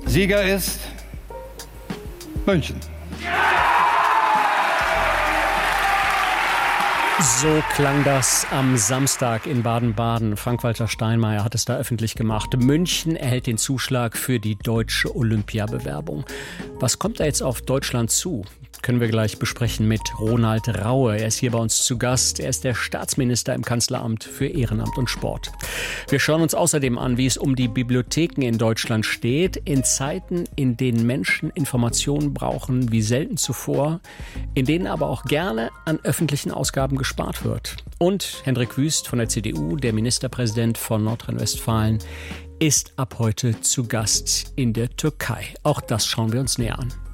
Sieger ist München. So klang das am Samstag in Baden-Baden. Frank-Walter Steinmeier hat es da öffentlich gemacht. München erhält den Zuschlag für die deutsche Olympiabewerbung. Was kommt da jetzt auf Deutschland zu? Können wir gleich besprechen mit Ronald Raue. Er ist hier bei uns zu Gast. Er ist der Staatsminister im Kanzleramt für Ehrenamt und Sport. Wir schauen uns außerdem an, wie es um die Bibliotheken in Deutschland steht. In Zeiten, in denen Menschen Informationen brauchen wie selten zuvor, in denen aber auch gerne an öffentlichen Ausgaben gespart wird. Und Hendrik Wüst von der CDU, der Ministerpräsident von Nordrhein-Westfalen, ist ab heute zu Gast in der Türkei. Auch das schauen wir uns näher an.